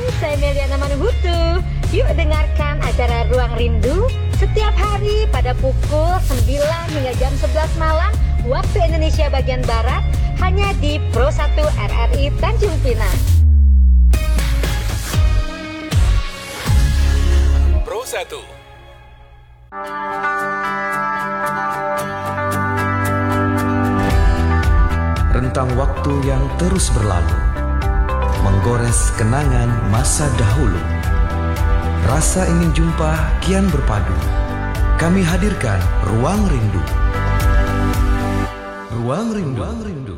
saya Meliana Manuhutu. Yuk dengarkan acara Ruang Rindu setiap hari pada pukul 9 hingga jam 11 malam waktu Indonesia bagian Barat hanya di Pro 1 RRI Tanjung Pinang. Pro 1. Rentang waktu yang terus berlalu, menggores kenangan masa dahulu. Rasa ingin jumpa kian berpadu. Kami hadirkan Ruang Rindu. Ruang Rindu. Ruang Rindu.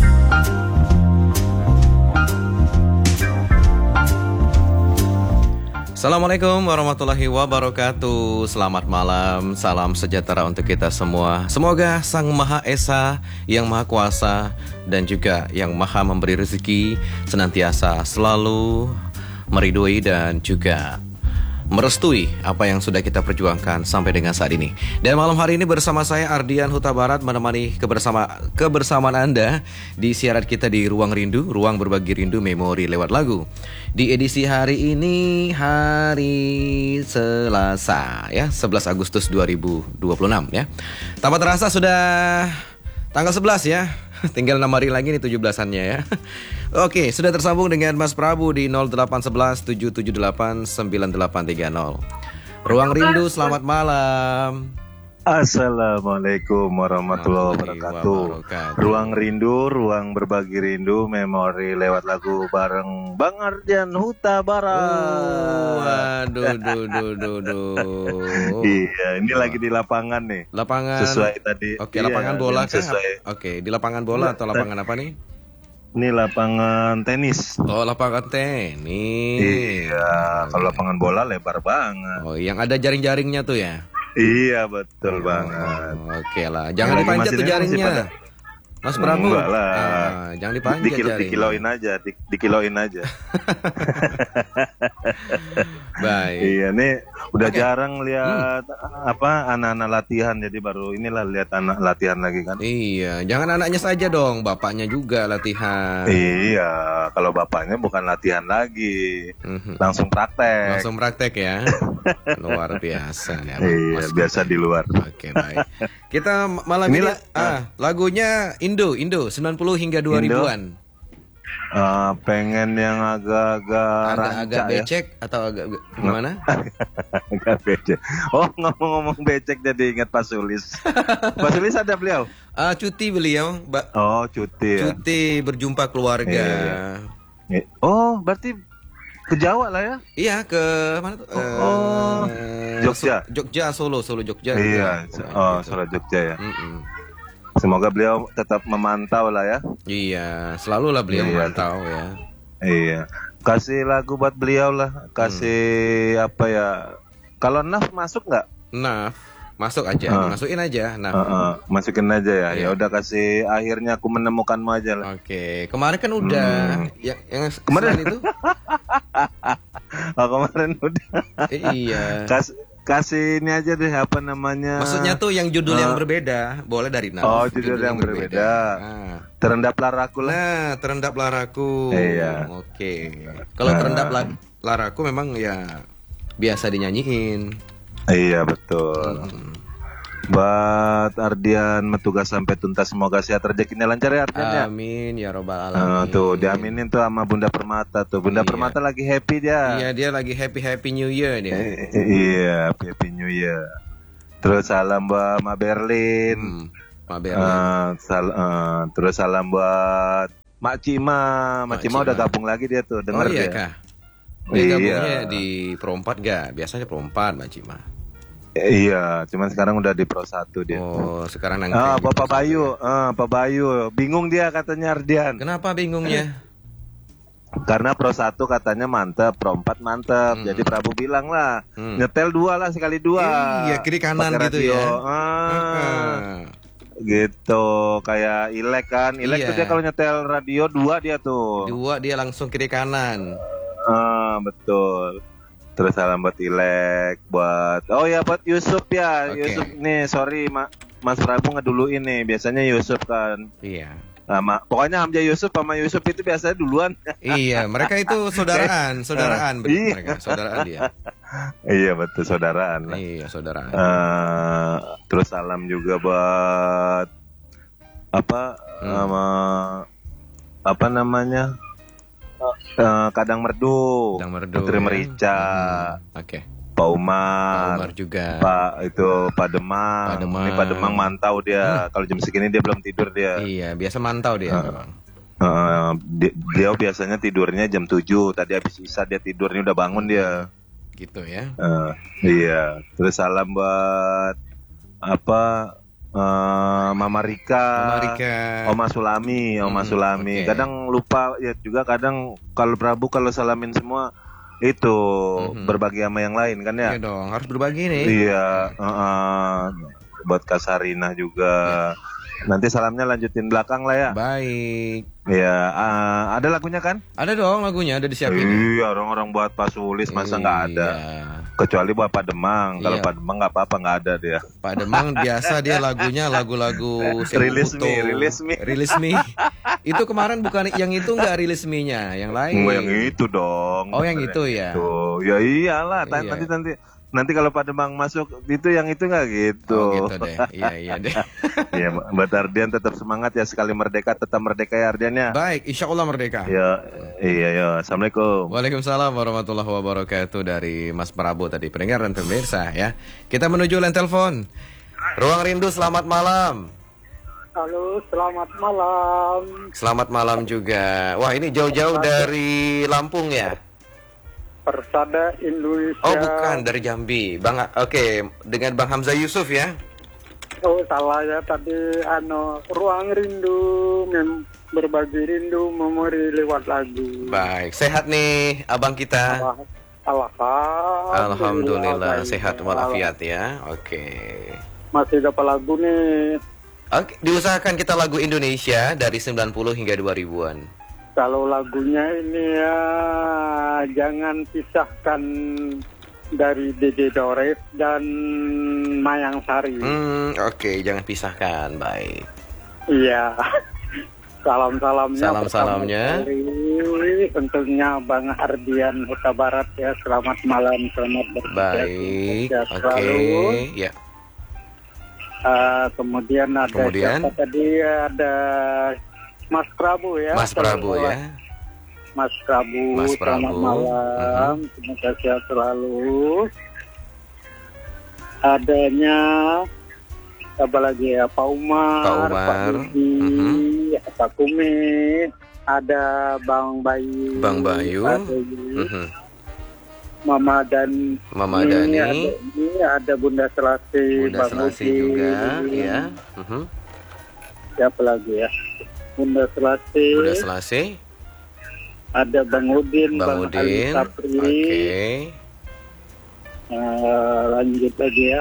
Assalamualaikum warahmatullahi wabarakatuh. Selamat malam, salam sejahtera untuk kita semua. Semoga Sang Maha Esa, Yang Maha Kuasa, dan juga Yang Maha Memberi rezeki senantiasa selalu meridhoi dan juga merestui apa yang sudah kita perjuangkan sampai dengan saat ini. Dan malam hari ini bersama saya Ardian Huta Barat menemani kebersamaan Anda di siaran kita di Ruang Rindu, Ruang Berbagi Rindu Memori lewat lagu. Di edisi hari ini hari Selasa ya, 11 Agustus 2026 ya. Tanpa terasa sudah tanggal 11 ya. Tinggal 6 hari lagi nih 17-annya ya. Oke, sudah tersambung dengan Mas Prabu di 0811 778 9830. Ruang Rindu, selamat malam. Assalamualaikum warahmatullahi wabarakatuh. Ruang Rindu, Ruang Berbagi Rindu Memori lewat lagu bareng Bang Ardian Huta Barat. Iya, ini lagi di lapangan nih. Lapangan sesuai tadi. Oke, lapangan bola kan? Sesuai. Oke, di lapangan bola atau lapangan apa nih? Ini lapangan tenis. Oh, lapangan tenis. Iya, kalau lapangan bola lebar banget. Oh, yang ada jaring-jaringnya tuh ya? Iya, betul banget. Oke lah, jangan dipanjat tuh jaringnya. Mas Prabu. Enggak lah. Jangan dipanjat jaringnya. Dikiloin aja. Baik. Iya, nih udah jarang lihat anak-anak latihan, jadi baru inilah lihat anak latihan lagi kan. Iya, jangan anaknya saja dong, bapaknya juga latihan. Iya, kalau bapaknya bukan latihan lagi, langsung praktek. Langsung praktek ya. Luar biasa ya. Iya, biasa di luar. Oke, baik. Kita malam ini lagunya Indo 90 hingga 2000-an. Pengen yang agak becek ya? Atau agak gimana? Agak becek. Oh, ngomong-ngomong becek jadi ingat Pak Sulis. Pak Sulis ada beliau? Cuti beliau. Cuti ya. Cuti berjumpa keluarga. Iya. Oh, berarti ke Jawa lah ya? Iya, ke mana tuh? Jogja. Solo Jogja. Iya. Solo Jogja ya. Semoga beliau tetap memantau lah ya. Iya, selalu lah beliau memantau ya. Iya. Kasih lagu buat beliau lah. Kasih apa ya? Kalau Naf masuk nggak? Naf masuk aja, masukin aja. Masukin aja ya. Ya udah, kasih Akhirnya Aku Menemukanmu aja lah. Oke. Kemarin kan udah yang kemarin itu. Kemarin udah. Iya. Kasih ini aja deh, apa namanya? Maksudnya tuh yang judul yang berbeda, boleh dari Naf. Oh, judul yang berbeda. Terendaplah Raku lah. Nah, Terendaplah Raku. Iya. Oke. Kalau Terendaplah Raku memang ya biasa dinyanyiin. Iya, betul. Buat Ardian bertugas sampai tuntas, semoga sehat, rezekinya lancar ya Ardian ya. Amin ya robbal alamin. Tuh diaminin tuh sama Bunda Permata tuh. Bunda Permata lagi happy dia. Iya, dia lagi happy New Year dia. Iya, happy New Year. Terus salam buat Ma Berlin. Ma Berlin. Terus salam buat Mak Cima. Mak Cima udah gabung lagi dia tuh, denger iya, dia. Kah? Dia gabungnya di Pro 4 gak? Biasanya Pro 4 Mak Cima. Iya, cuman sekarang udah di Pro 1 dia. Oh, sekarang nangkring. Bapak Bayu, Pak Bayu, bingung dia katanya Ardian. Kenapa bingungnya? Karena Pro 1 katanya mantep, Pro 4 mantep. Jadi Prabu bilang lah, nyetel 2 lah, sekali 2. Iya, kiri kanan pake gitu radio. ya. Gitu, kayak Ilek kan. Ilek tuh dia kalau nyetel radio 2 dia tuh. 2 dia langsung kiri kanan. Betul. Terus salam buat Ilek, buat buat Yusuf ya. Okay. Yusuf nih, sorry Mas Prabu ngeduluin nih. Biasanya Yusuf kan. Iya. Pokoknya Hamzah Yusuf sama Yusuf itu biasanya duluan. Iya, mereka itu saudaraan Iya. mereka, saudaraan dia. Iya betul, saudaraan lah. Iya, saudaraan. Terus salam juga buat apa namanya? Kadang Merdu, Kadang Merdu, Putri ya. Merica, Oke. Pak Pak Umar, Umar juga. Pak Demang. Pak Demang. Ini Pak Demang mantau dia. Kalau jam segini dia belum tidur dia. Iya, biasa mantau dia memang. Dia biasanya tidurnya jam 7. Tadi habis isya dia tidurnya udah bangun dia. Gitu ya. Iya. Terus salam buat Mama Rika, Oma Sulami. Oke. Kadang lupa ya juga, kadang kalau Prabu kalau salamin semua itu berbagi sama yang lain kan ya. Iya dong, harus berbagi nih. Iya, buat Kak Sarinah juga. Nanti salamnya lanjutin belakang lah ya. Baik. Iya, ada lagunya kan? Ada dong lagunya, ada disiapin. Iya, orang-orang buat Pak Sulis masa nggak ada. Iya. Kecuali buat Pak Demang. Kalau Iya. Pak Demang nggak apa-apa, nggak ada dia. Pak Demang biasa dia lagunya lagu-lagu Release Sing Utuh. Me, Release Me. Release Me. Itu kemarin bukan yang itu, nggak Release Me-nya, yang lain. Enggak yang itu dong. Oh, yang itu ya? Itu. Ya iyalah, Iya. nanti kalau Pak Demang masuk itu yang itu nggak gitu. Oh gitu deh. Iya deh. Iya, Mbak Ardian tetap semangat ya, sekali merdeka tetap merdeka ya Ardian ya. Baik, insya Allah merdeka. Ya, iya. Assalamualaikum. Waalaikumsalam warahmatullahi wabarakatuh dari Mas Prabu tadi, pendengar dan pemirsa ya. Kita menuju line telepon. Ruang Rindu, selamat malam. Halo, selamat malam. Selamat malam juga. Wah, ini jauh-jauh dari Lampung ya? Persada Indonesia. Oh, bukan, dari Jambi. Oke, dengan Bang Hamzah Yusuf ya. Oh, salah ya tadi Ruang Rindu, berbagi rindu, memori lewat lagu. Baik, sehat nih abang kita. Alhamdulillah sehat walafiat ya. Oke. Masih dapat lagu nih. Oke, diusahakan kita lagu Indonesia dari 90 hingga 2000-an. Kalau lagunya ini ya jangan pisahkan dari Dede Dores dan Mayang Sari. Oke, jangan pisahkan. Baik. Iya. Salam-salamnya. Salam-salamnya. Tentunya Bang Ardian Huta Barat ya. Selamat malam, selamat bekerja. Baik. Sehat Oke. selalu. Ya. Kemudian ada siapa tadi, ada Mas Prabu ya. Mas Prabu ya. Mas Prabu. Mas Selamat Prabu. malam. Semoga sehat selalu. Adanya apa lagi ya, Pak Umar, Pak Umar. Pak Budi, Pak Kumi, ada Bang Bayu, Bang Bayu. ada Mama Mama Dani. ada Bunda Selasi, Bunda Bang Selasi Udi, juga ya. siapa lagi ya? Bunda Selasi, Bunda Selasi. ada Bang Udin, Bang Ali Udin. Sapri. Oke. Lanjut lagi ya.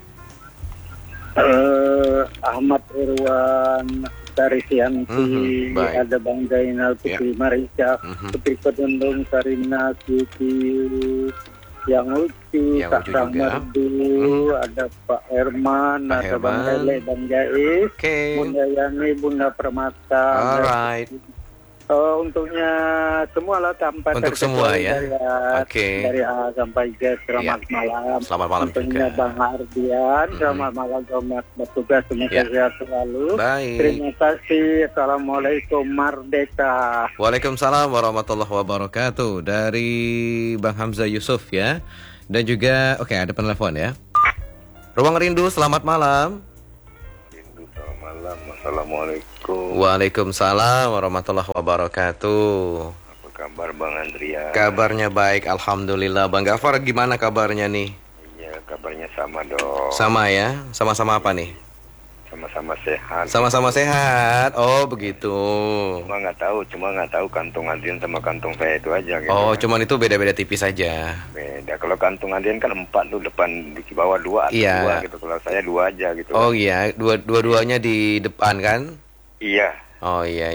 Ahmad Irwan, Tarisianti, Baik. ada Bang Zainal, Putri Marisa, Putri Kedundung, Sarina, Siti, yang lucu, Yang Kak lucu juga. Ramardu, ada Pak Herman, Pak ada Bang Herman. Lele, Bang Jais, Oke. Bunda Yani, Bunda Permata. Alright. Untuknya semua lah tanpa Untuk terkecuali semua ya. dari, Oke. dari A sampai Z. Selamat Ya. malam. Selamat malam Untuknya juga. Bang Ardian. Selamat malam, selamat bertugas, semoga Ya. sehat selalu. Baik. Terima kasih. Assalamualaikum, merdeka. Waalaikumsalam warahmatullahi wabarakatuh. Dari Bang Hamzah Yusuf ya. Dan juga oke, ada penelpon ya. Ruang Rindu, selamat malam. Selamat malam. Assalamualaikum. Waalaikumsalam warahmatullahi wabarakatuh. Apa kabar Bang Andria? Kabarnya baik, alhamdulillah. Bang Gafar gimana kabarnya nih? Iya, kabarnya sama dong. Sama ya? Sama-sama apa nih? Sama-sama sehat. Sama-sama sehat. Oh, begitu. Cuma nggak tahu kantong Andrian sama kantong saya itu aja gitu. Oh, cuman itu beda-beda tipis saja. Beda. Kalau kantong Andrian kan 4 tuh, depan di bawah 2 atau Iya. 2 gitu. Kalau saya 2 aja gitu. Oh iya, dua-duanya di depan kan? Iya. Oh iya.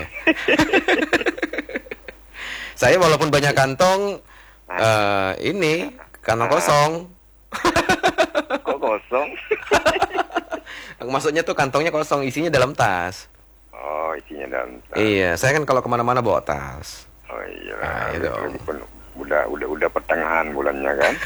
Saya walaupun banyak kantong, ini kantong kosong. Kok kosong? Maksudnya tuh kantongnya kosong, isinya dalam tas. Oh, isinya dalam tas. Iya, saya kan kalau kemana-mana bawa tas. Oh iya. Nah, itu. Lagi penuh. Udah pertengahan bulannya kan.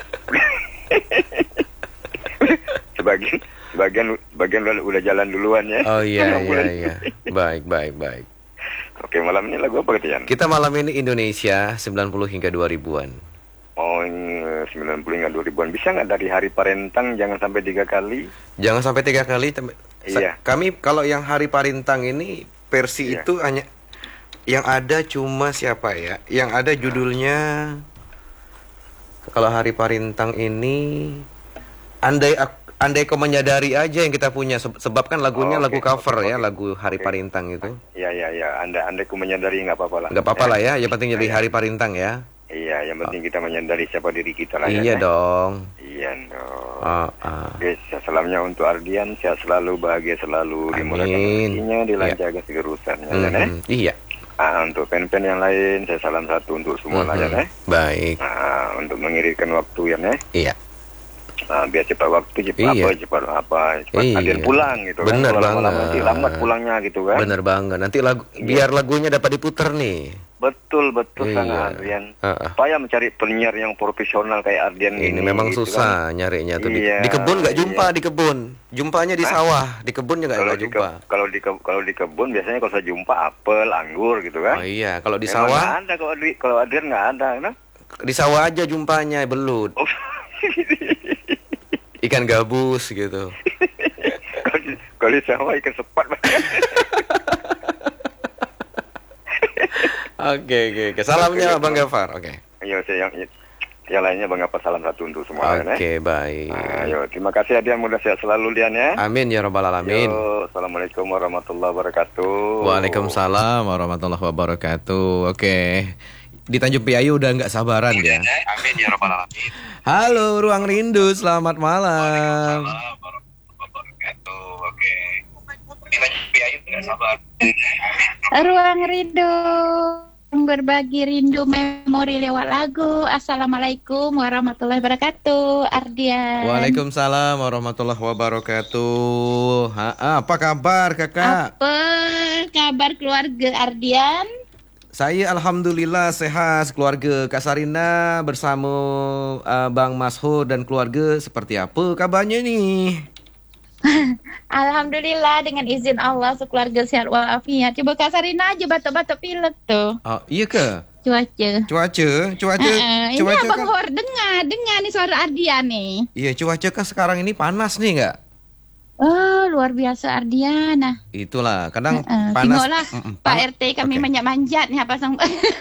sebagian udah jalan duluan ya. Oh iya. Baik. Oke, malam ini lagu apa Tian? Kita malam ini Indonesia 90 hingga 2000-an. Oh, 90 hingga 2000-an. Bisa nggak dari Hari Parentang jangan sampai 3 kali? Jangan sampai 3 kali. Iya. Kami kalau yang Hari Parintang ini versi Iya. itu hanya yang ada cuma siapa ya? Yang ada judulnya kalau Hari Parintang ini Andai kau menyadari aja yang kita punya, sebab kan lagunya lagu cover ya, lagu Hari Parintang itu. Iya. Andai ku menyadari nggak apa-apa lah. Nggak apa-apa lah ya, yang penting jadi Hari Parintang ya. Iya, yang penting kita menyadari siapa diri kita lah. Iya ya, dong. Iya dong. Oke, salamnya untuk Ardian, sehat selalu, bahagia selalu, dimurahkan rezekinya, dilancarkan segala urusannya. Iya. Untuk pen-pen yang lain, saya salam satu untuk semua lah ya. Baik. Untuk mengirimkan waktu ya. Iya. Biar cepat waktu, cepat Iya. Ardian pulang gitu. Bener kan. banget. Nanti lambat pulangnya gitu kan. Bener banget. Nanti biar lagunya dapat diputer nih. Betul Iya. sangat Ardian. Supaya mencari penyiar yang profesional kayak Ardian Ini ini. memang gitu susah kan. nyarinya tuh. Iya, Di kebun nggak jumpa iya. di kebun. Jumpanya di sawah. Di kebun juga nggak jumpa. Kalau di kebun biasanya kalau saya jumpa apel, anggur gitu kan. Oh iya, kalau di Memang sawah, nggak ada kalau Ardian nggak ada, kan? di sawah aja jumpanya belut. Oh. Ikan gabus gitu. Kalau di sawah ikan sepat. Oke. Salamnya Bang Gafar. Oke. Iya, yang lainnya Bang Gafar salam satu untuk semua. Oke, baik. Ayo, terima kasih Ardian, mudah sehat selalu Dian ya. Amin ya rabbal alamin. Yo, assalamualaikum warahmatullahi wabarakatuh. Waalaikumsalam warahmatullahi wabarakatuh. Oke. Di Tanjung Priayu udah nggak sabaran ya. Amin ya rabbal alamin. Halo Ruang Rindu, selamat malam. Oke. Kita ayo nggak sabar. Ruang Rindu, berbagi rindu memori lewat lagu. Assalamualaikum warahmatullahi wabarakatuh, Ardian. Waalaikumsalam warahmatullahi wabarakatuh. Apa kabar kakak? Apa kabar keluarga Ardian? Saya alhamdulillah sehat. Keluarga Kak Sarina bersama Bang Mashur dan keluarga seperti apa kabarnya nih? Alhamdulillah dengan izin Allah sekeluarga sehat walafiat. Coba Kak Sarina aja batuk-batuk pilek tuh. Oh, iya ke? Cuaca. Ini Abang kan? Hor dengar nih suara Ardian nih. Iya, cuaca kan sekarang ini panas nih nggak? Oh, luar biasa Ardian. Nah, Itulah, kadang panas. tengoklah Pak RT kami Oke. manjat-manjat nih pasang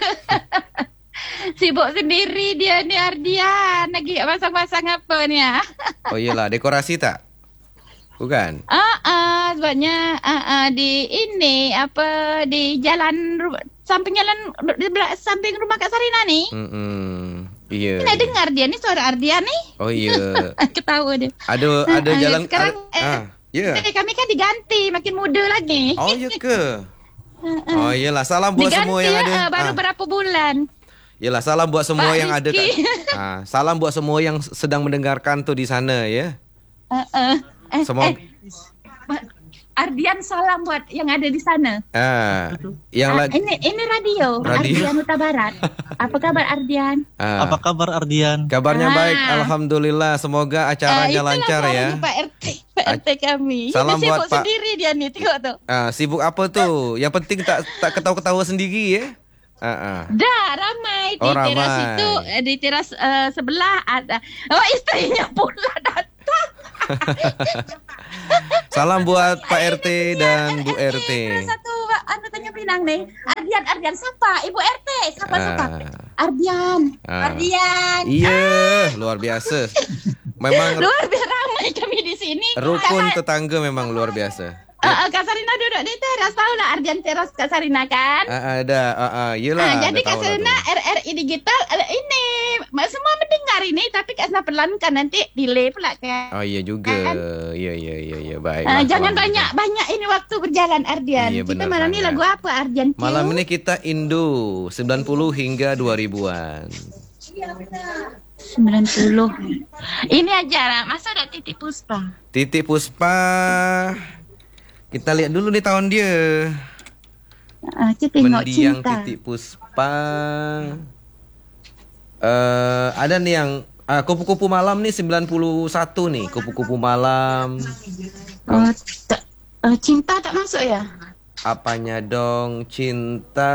sibuk sendiri dia nih Ardian. Lagi pasang-pasang apa nih ya? Oh iyalah, dekorasi tak? Bukan? Sebabnya di ini apa di jalan samping rumah Kak Sarina nih. Iya. Ini dengar dia nih suara Ardian nih. Oh iya. Ketawa dia. Ada jalan. Sekarang iya. kami kan diganti makin muda lagi. Oh iya ke? Oh iyalah, salam buat Diganti semua yang ada. baru berapa bulan. Iyalah, salam buat semua Pak yang ada. Rizky. Salam buat semua yang sedang mendengarkan tuh di sana ya. Semua. Ardian salam buat yang ada di sana. Yang lagi. Ini radio. Ardian Huta Barat. Apa kabar Ardian? Apa kabar Ardian? Kabarnya baik, alhamdulillah. Semoga acaranya lancar ya. Pak RT kami. Salam ini buat sibuk Pak. sendiri dia nih, tengok tuh. Sibuk apa tuh? Yang penting tak ketawa-ketawa sendiri ya. Dah ramai di Oh, teras ramai. itu, di teras sebelah ada. Oh, istrinya pula datang. Salam buat Pak RT dan Bu RT. Satu tanya Pinang nih. Ardian siapa? Ibu RT. Siapa? Ardian. Iya, luar biasa. Memang Luar biasa ramai kami di sini. rukun tetangga memang luar biasa. Kak Sarina duduk di teras, tahu lah Ardian teras Kak Sarina kan? Ada, iyalah. Jadi ada Kak tahu lah Sarina tuh. RRI digital ini semua mendengar ini, tapi Kak Sarina pelankan nanti delay pula kan? Oh iya juga. Iya, baik. Jangan banyak ini waktu berjalan Ardian. Iya, Kita benar malam ini sangat. lagu apa Ardian? Malam ini kita Indo 90 hingga 2000-an. 90. Ini acara masa ada Titik Puspa. Titik Puspa Kita lihat dulu nih tahun dia. Kita tengok Mendiang cinta. Titik Puspa. Ada nih yang Kupu-Kupu Malam nih 91 nih. Kupu-Kupu Malam. Cinta tak masuk ya? Apanya dong cinta?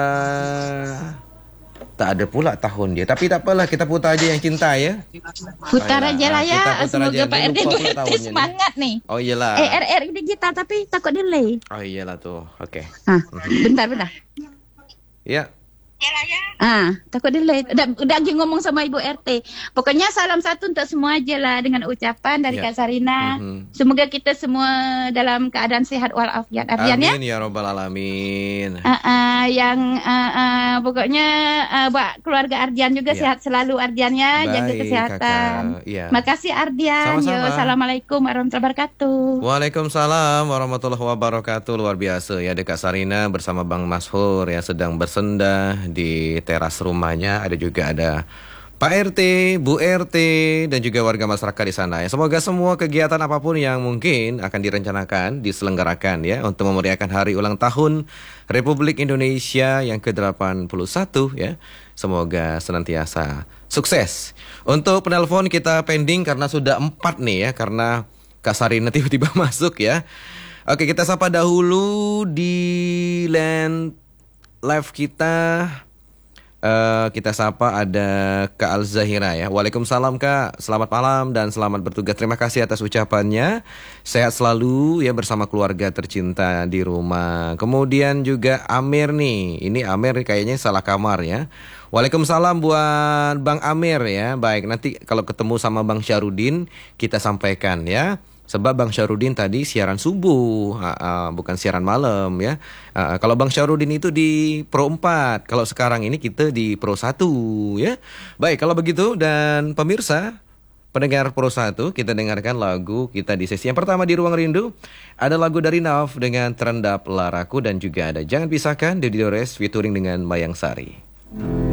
Tak ada pula tahun dia. Tapi tak apalah, kita putar aja yang cinta ya. Putar aja lah ya. Kita putar Semoga aja. Pak Dia RD lupa pula tahunnya nih. semangat nih. Oh iyalah. RR digital tapi takut delay. Oh iyalah tuh. Oke. Bentar. Ya. Takut delay. Udah lagi ngomong sama Ibu RT. Pokoknya salam satu untuk semua aja lah dengan ucapan dari Kak Sarina. Semoga kita semua dalam keadaan sehat walafiat. Ardian ya. Amin ya robbal alamin. Pokoknya buat keluarga Ardian juga sehat selalu Ardiannya, jaga Baik, kesehatan. Kakak. Iya. Makasih Ardian. Sama-sama. Yo, assalamualaikum warahmatullahi wabarakatuh. Waalaikumsalam warahmatullahi wabarakatuh. Luar biasa ya Kak Sarina bersama Bang Mashur yang sedang bersenda di teras rumahnya. Ada Pak RT, Bu RT, dan juga warga masyarakat di sana. Ya, semoga semua kegiatan apapun yang mungkin akan direncanakan, diselenggarakan ya untuk memeriahkan hari ulang tahun Republik Indonesia yang ke-81 ya. Semoga senantiasa sukses. Untuk penelpon kita pending karena sudah 4 nih ya, karena Kak Sarina tiba-tiba masuk ya. Oke, kita sapa dahulu di live kita. Kita sapa ada Kak Al-Zahira ya. Waalaikumsalam Kak, selamat malam dan selamat bertugas. Terima kasih atas ucapannya. Sehat selalu ya bersama keluarga tercinta di rumah. Kemudian juga Amir nih. Ini Amir kayaknya salah kamar ya. Waalaikumsalam buat Bang Amir ya. Baik, nanti kalau ketemu sama Bang Syarudin kita sampaikan ya. Sebab Bang Syarudin tadi siaran subuh, bukan siaran malam ya. Kalau Bang Syarudin itu di Pro 4, kalau sekarang ini kita di Pro 1 ya. Baik, kalau begitu dan pemirsa, pendengar Pro 1, kita dengarkan lagu kita di sesi yang pertama di Ruang Rindu. Ada lagu dari Naf dengan Terendap Laraku dan juga ada Jangan Pisahkan Dedi Dores featuring dengan Mayang Sari.